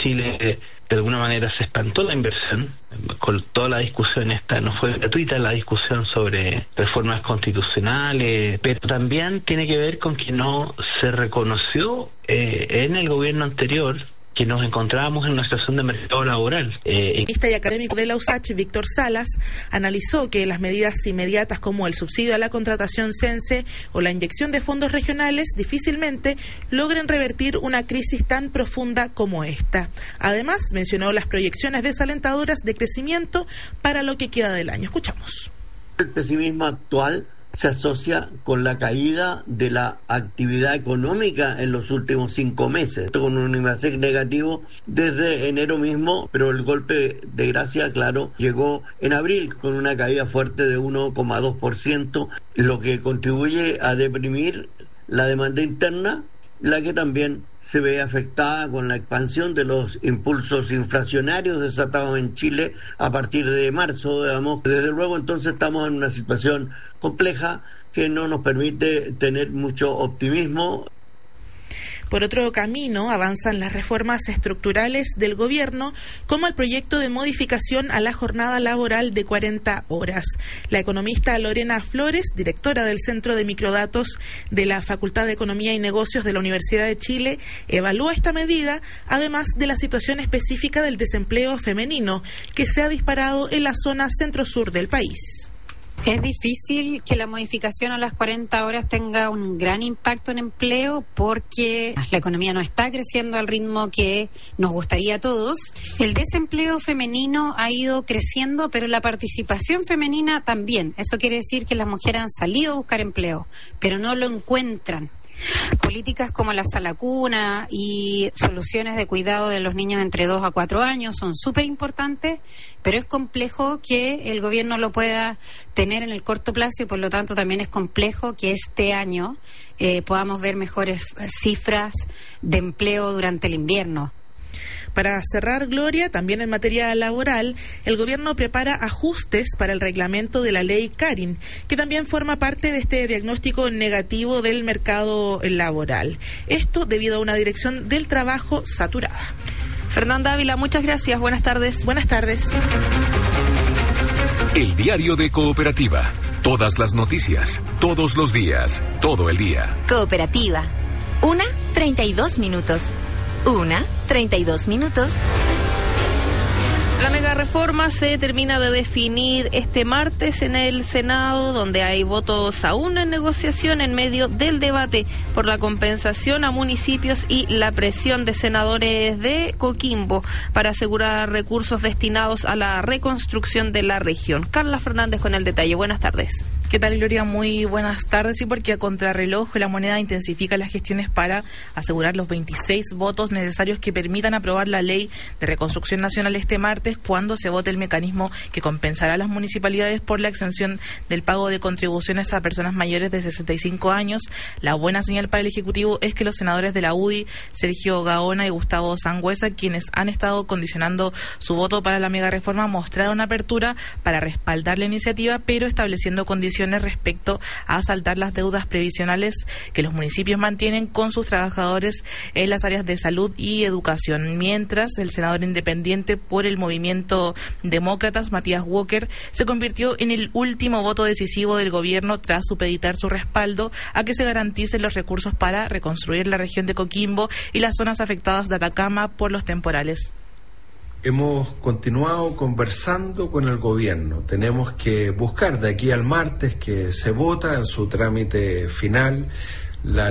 Chile de alguna manera se espantó la inversión. Con toda la discusión esta, no fue gratuita la discusión sobre reformas constitucionales, pero también tiene que ver con que no se reconoció en el gobierno anterior que nos encontrábamos en una situación de mercado laboral. Y académico de la USACH, Víctor Salas, analizó que las medidas inmediatas como el subsidio a la contratación CENSE o la inyección de fondos regionales difícilmente logren revertir una crisis tan profunda como esta. Además, mencionó las proyecciones desalentadoras de crecimiento para lo que queda del año. Escuchamos. El pesimismo actual se asocia con la caída de la actividad económica en los últimos 5 meses, con un IMASEC negativo desde enero mismo, pero el golpe de gracia, claro, llegó en abril con una caída fuerte de 1,2%, lo que contribuye a deprimir la demanda interna, la que también se ve afectada con la expansión de los impulsos inflacionarios desatados en Chile a partir de marzo, digamos. Desde luego, entonces estamos en una situación compleja que no nos permite tener mucho optimismo. Por otro camino, avanzan las reformas estructurales del gobierno, como el proyecto de modificación a la jornada laboral de 40 horas. La economista Lorena Flores, directora del Centro de Microdatos de la Facultad de Economía y Negocios de la Universidad de Chile, evalúa esta medida, además de la situación específica del desempleo femenino, que se ha disparado en la zona centro-sur del país. Es difícil que la modificación a las 40 horas tenga un gran impacto en empleo porque la economía no está creciendo al ritmo que nos gustaría a todos. El desempleo femenino ha ido creciendo, pero la participación femenina también. Eso quiere decir que las mujeres han salido a buscar empleo, pero no lo encuentran. Políticas como la sala cuna y soluciones de cuidado de los niños entre 2 a 4 años son súper importantes, pero es complejo que el gobierno lo pueda tener en el corto plazo y por lo tanto también es complejo que este año podamos ver mejores cifras de empleo durante el invierno. Para cerrar, Gloria, también en materia laboral, el gobierno prepara ajustes para el reglamento de la ley Karin, que también forma parte de este diagnóstico negativo del mercado laboral. Esto debido a una dirección del trabajo saturada. Fernanda Ávila, muchas gracias. Buenas tardes. Buenas tardes. El diario de Cooperativa. Todas las noticias, todos los días, todo el día. Cooperativa. 1:32 minutos. 1:32 minutos. La mega reforma se termina de definir este martes en el Senado, donde hay votos aún en negociación en medio del debate por la compensación a municipios y la presión de senadores de Coquimbo para asegurar recursos destinados a la reconstrucción de la región. Carla Fernández con el detalle. Buenas tardes. ¿Qué tal, Gloria? Muy buenas tardes. Sí, porque a contrarreloj la moneda intensifica las gestiones para asegurar los 26 votos necesarios que permitan aprobar la ley de reconstrucción nacional este martes, cuando se vote el mecanismo que compensará a las municipalidades por la exención del pago de contribuciones a personas mayores de 65 años. La buena señal para el Ejecutivo es que los senadores de la UDI, Sergio Gaona y Gustavo Sangüesa, quienes han estado condicionando su voto para la mega reforma, mostraron apertura para respaldar la iniciativa, pero estableciendo condiciones respecto a saldar las deudas previsionales que los municipios mantienen con sus trabajadores en las áreas de salud y educación. Mientras, el senador independiente por el Movimiento Demócratas, Matías Walker, se convirtió en el último voto decisivo del gobierno tras supeditar su respaldo a que se garanticen los recursos para reconstruir la región de Coquimbo y las zonas afectadas de Atacama por los temporales. Hemos continuado conversando con el gobierno. Tenemos que buscar de aquí al martes que se vota en su trámite final la